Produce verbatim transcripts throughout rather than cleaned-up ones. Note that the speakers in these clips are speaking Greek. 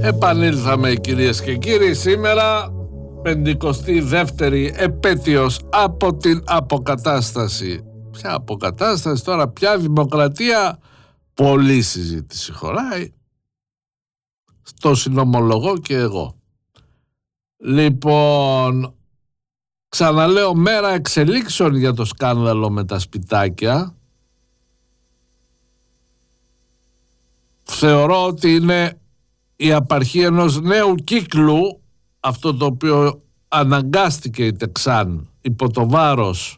Επανήλθαμε κυρίες και κύριοι. Σήμερα πεντηκοστή δεύτερη επέτειος από την αποκατάσταση. Ποια αποκατάσταση τώρα, ποια δημοκρατία? Πολλή συζήτηση χωράει. Το συνομολογώ και εγώ. Λοιπόν, ξαναλέω, μέρα εξελίξεων για το σκάνδαλο με τα σπιτάκια. Θεωρώ ότι είναι η απαρχή ενός νέου κύκλου, αυτό το οποίο αναγκάστηκε η Τεξάν υπό το βάρος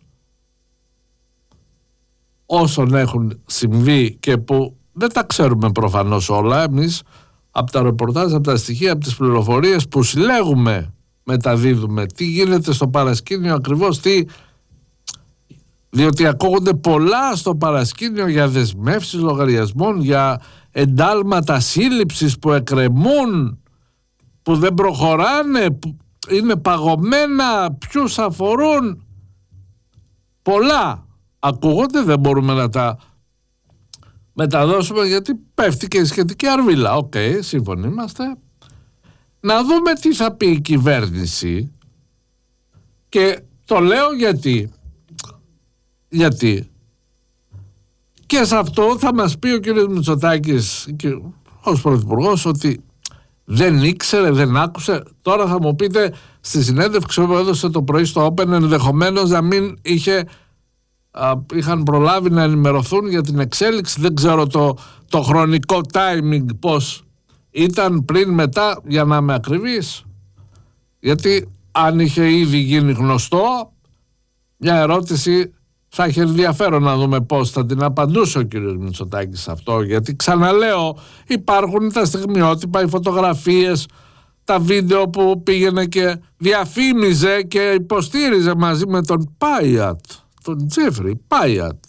όσων έχουν συμβεί και που δεν τα ξέρουμε προφανώς όλα. Εμείς από τα ρεπορτάζ, από τα στοιχεία, από τις πληροφορίες που συλλέγουμε, μεταδίδουμε τι γίνεται στο παρασκήνιο ακριβώς, τι... διότι ακούγονται πολλά στο παρασκήνιο για δεσμεύσεις λογαριασμών, για εντάλματα σύλληψης που εκκρεμούν, που δεν προχωράνε, που είναι παγωμένα, ποιους αφορούν. Πολλά ακούγονται, δεν μπορούμε να τα μεταδώσουμε γιατί πέφτει και η σχετική αρβίλα. Οκ, okay, σύμφωνοι είμαστε. Να δούμε τι θα πει η κυβέρνηση, και το λέω γιατί γιατί και σε αυτό θα μας πει ο κύριος Μητσοτάκης ως πρωθυπουργός ότι δεν ήξερε, δεν άκουσε. Τώρα θα μου πείτε, στη συνέντευξη που έδωσε το πρωί στο Open, ενδεχομένως να μην είχε, α, είχαν προλάβει να ενημερωθούν για την εξέλιξη. Δεν ξέρω το, το χρονικό timing πώς ήταν, πριν, μετά, για να είμαι ακριβής. Γιατί αν είχε ήδη γίνει γνωστό, μια ερώτηση θα έχει ενδιαφέρον να δούμε πώς θα την απαντούσε ο κύριος Μητσοτάκης σε αυτό, γιατί ξαναλέω, υπάρχουν τα στιγμιότυπα, οι φωτογραφίες, τα βίντεο που πήγαινε και διαφήμιζε και υποστήριζε μαζί με τον Πάιατ, τον Τζέφρι Πάιατ,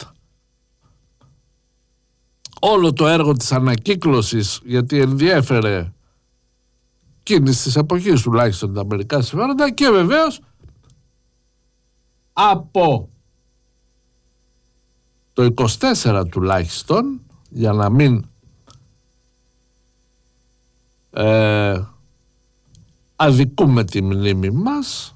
όλο το έργο της ανακύκλωσης, γιατί ενδιέφερε εκείνης της εποχής τουλάχιστον τα αμερικά συμφέροντα, και βεβαίως από το είκοσι τέσσερα τουλάχιστον, για να μην ε, αδικούμε τη μνήμη μας,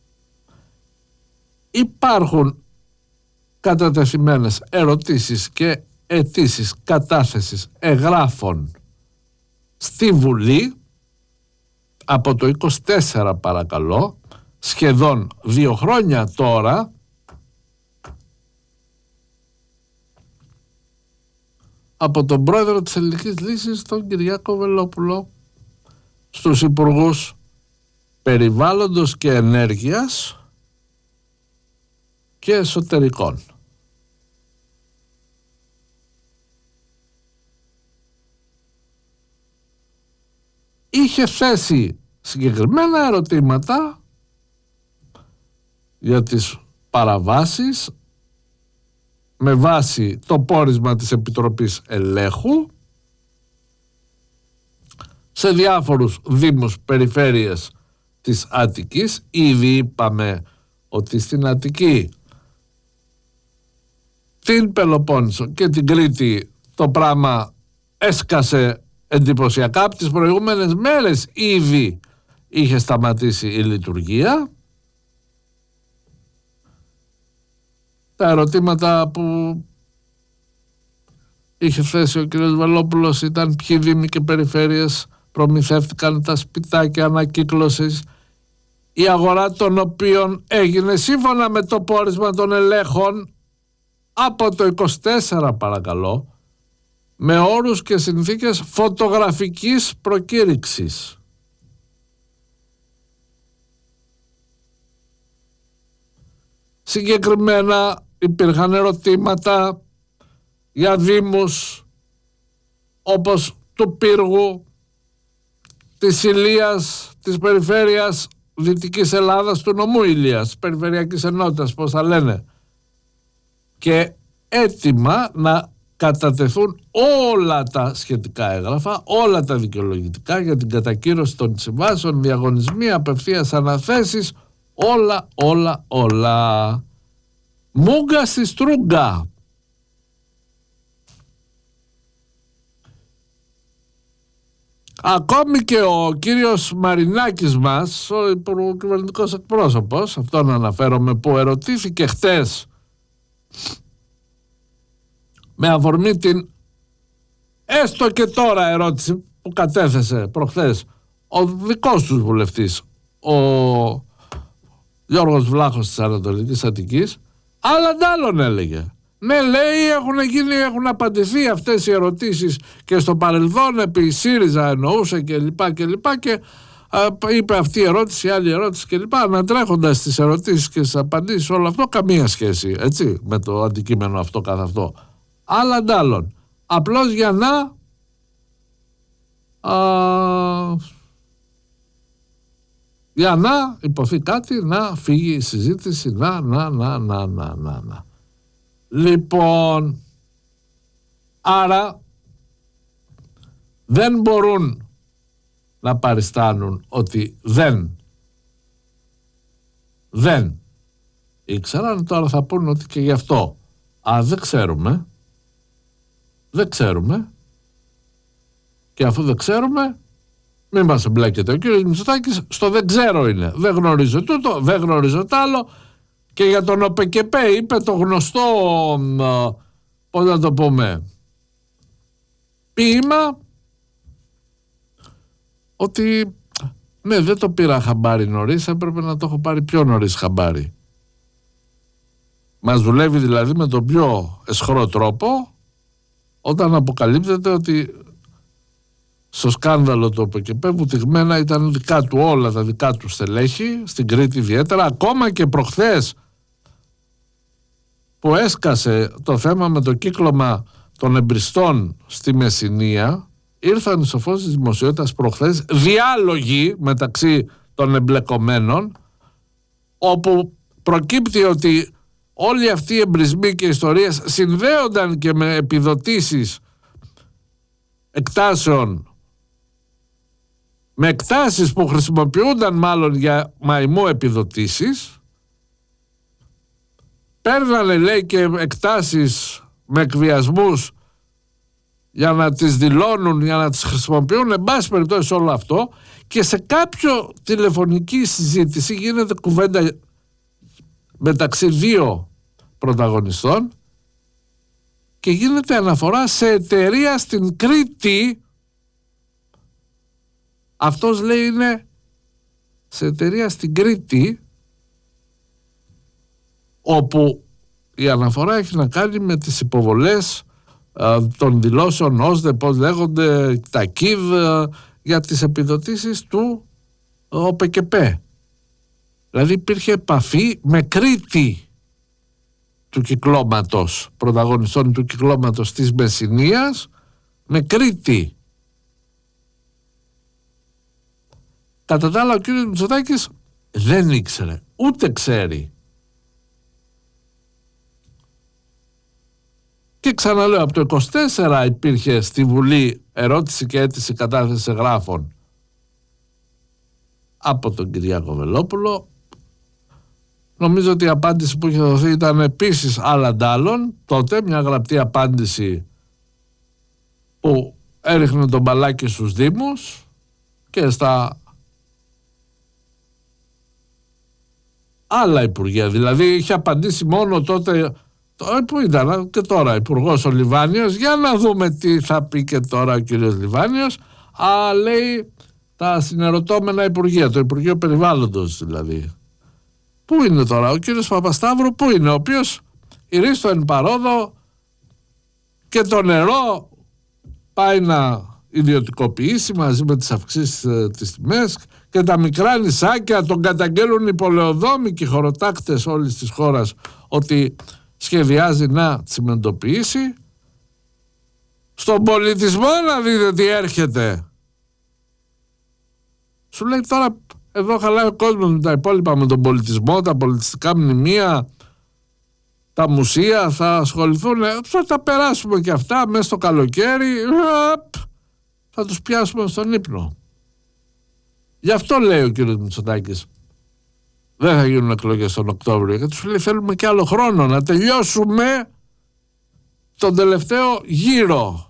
υπάρχουν κατατεθειμένες ερωτήσεις και αιτήσεις κατάθεσης εγγράφων στη Βουλή από το είκοσι τέσσερα, παρακαλώ, σχεδόν δύο χρόνια τώρα, από τον πρόεδρο της Ελληνικής Λύσης, τον Κυριάκο Βελόπουλο, στους υπουργούς περιβάλλοντος και ενέργειας και εσωτερικών. Είχε θέσει συγκεκριμένα ερωτήματα για τις παραβάσεις με βάση το πόρισμα της Επιτροπής Ελέγχου σε διάφορους δήμους, περιφέρειες της Αττικής. Ήδη είπαμε ότι στην Αττική, την Πελοπόννησο και την Κρήτη το πράγμα έσκασε εντυπωσιακά. Από τις προηγούμενες μέρες ήδη είχε σταματήσει η λειτουργία. Τα ερωτήματα που είχε θέσει ο κ. Βελόπουλος ήταν ποιοι δήμοι και περιφέρειες προμηθεύτηκαν τα σπιτάκια ανακύκλωσης, η αγορά των οποίων έγινε σύμφωνα με το πόρισμα των ελέγχων από το είκοσι τέσσερα, παρακαλώ, με όρους και συνθήκες φωτογραφικής προκήρυξης. Συγκεκριμένα υπήρχαν ερωτήματα για δήμους όπως του Πύργου, της Ηλίας, της περιφέρειας Δυτικής Ελλάδας, του νομού Ηλίας, περιφερειακής ενότητας, πώς θα λένε, και έτοιμα να κατατεθούν όλα τα σχετικά έγγραφα, όλα τα δικαιολογητικά για την κατακύρωση των συμβάσεων, διαγωνισμοί, απευθείας αναθέσεις, όλα, όλα, όλα. Μούγκα στη στρούγκα. Ακόμη και ο κύριος Μαρινάκης μας, ο υπουργοκυβερνητικός εκπρόσωπος, αυτόν αναφέρομαι, που ερωτήθηκε χτες με αφορμή την έστω και τώρα ερώτηση που κατέθεσε προχθές ο δικός τους βουλευτής, ο Γιώργος Βλάχος της Ανατολικής Αττικής, άλλα τ' άλλον έλεγε. Ναι, λέει, έχουν γίνει, έχουν απαντηθεί αυτές οι ερωτήσεις και στο παρελθόν επί ΣΥΡΙΖΑ εννοούσε και λοιπά και λοιπά και α, είπε αυτή η ερώτηση, άλλη ερώτηση και λοιπά, ανατρέχοντας τις ερωτήσεις και τις απαντήσεις, όλο αυτό καμία σχέση, έτσι, με το αντικείμενο αυτό καθ' αυτό. Άλλα τ' άλλον. Απλώς για να α, για να υποθεί κάτι, να φύγει η συζήτηση, να, να, να, να, να, να, να. Λοιπόν, άρα δεν μπορούν να παριστάνουν ότι δεν δεν ήξεραν, τώρα θα πούνε ότι και γι' αυτό. Α, δεν ξέρουμε, δεν ξέρουμε και αφού δεν ξέρουμε μην μας εμπλέκεται. Ο κύριος Μητσοτάκης στο δεν ξέρω είναι, δεν γνωρίζω τούτο, δεν γνωρίζω τ' άλλο. Και για τον ΟΠΕΚΕΠΕ είπε το γνωστό, πώς να το πούμε, ποίημα ότι ναι, δεν το πήρα χαμπάρι νωρίς, έπρεπε να το έχω πάρει πιο νωρίς χαμπάρι. Μας δουλεύει δηλαδή με τον πιο αισχρό τρόπο όταν αποκαλύπτεται ότι στο σκάνδαλο του ΟΠΕΚΕΠΕ βουτυγμένα ήταν δικά του όλα τα δικά του στελέχη, στην Κρήτη ιδιαίτερα, ακόμα και προχθές που έσκασε το θέμα με το κύκλωμα των εμπριστών στη Μεσσηνία, ήρθαν στο φως της δημοσιότητας προχθές διάλογοι μεταξύ των εμπλεκομένων, όπου προκύπτει ότι όλοι αυτοί οι εμπρισμοί και οι ιστορίες συνδέονταν και με επιδοτήσεις εκτάσεων, με εκτάσεις που χρησιμοποιούνταν μάλλον για μαϊμού επιδοτήσεις. Παίρνανε, λέει, και εκτάσεις με εκβιασμούς για να τις δηλώνουν, για να τις χρησιμοποιούν, εν πάση περιπτώσει όλο αυτό, και σε κάποιο τηλεφωνική συζήτηση γίνεται κουβέντα μεταξύ δύο πρωταγωνιστών και γίνεται αναφορά σε εταιρεία στην Κρήτη. Αυτός, λέει, είναι σε εταιρεία στην Κρήτη, όπου η αναφορά έχει να κάνει με τις υποβολές α, των δηλώσεων ΩΣΔΕ, πώς λέγονται, τα ΚΙΔ, α, για τις επιδοτήσεις του ΟΠΕΚΕΠΕ. Δηλαδή υπήρχε επαφή με Κρήτη του κυκλώματος, πρωταγωνιστών του κυκλώματος της Μεσσηνίας, με Κρήτη. Κατά τα άλλα, ο κύριος Μητσοτάκης δεν ήξερε, ούτε ξέρει. Και ξαναλέω, από το είκοσι τέσσερα υπήρχε στη Βουλή ερώτηση και αίτηση κατάθεση εγγράφων από τον Κυριάκο Βελόπουλο. Νομίζω ότι η απάντηση που είχε δοθεί ήταν επίσης άλλα τ' άλλων. Τότε μια γραπτή απάντηση που έριχνε τον μπαλάκι στους Δήμους και στα άλλα υπουργεία. Δηλαδή είχε απαντήσει μόνο τότε, που ήταν και τώρα υπουργός ο Λιβάνιος, για να δούμε τι θα πει και τώρα ο κύριος Λιβάνιος. Α, λέει, τα συνερωτώμενα υπουργεία, το Υπουργείο Περιβάλλοντος δηλαδή. Πού είναι τώρα ο κύριος Παπασταύρου, πού είναι, ο οποίος ηρίστο εν παρόδο και το νερό πάει να ιδιωτικοποιήσει μαζί με τις αυξήσεις ε, της τιμές, και τα μικρά νησάκια τον καταγγέλουν οι πολεοδόμοι και οι χωροτάκτες όλης της χώρας ότι σχεδιάζει να τσιμεντοποιήσει. Στον πολιτισμό να δείτε τι έρχεται. Σου λέει τώρα εδώ χαλάει ο κόσμος με τα υπόλοιπα, με τον πολιτισμό, τα πολιτιστικά μνημεία, τα μουσεία, θα ασχοληθούν, θα τα περάσουμε και αυτά μέσα στο καλοκαίρι, θα τους πιάσουμε στον ύπνο. Γι' αυτό λέει ο κύριος Μητσοτάκης δεν θα γίνουν εκλογές τον Οκτώβριο, γιατί τους λέει θέλουμε και άλλο χρόνο να τελειώσουμε τον τελευταίο γύρο.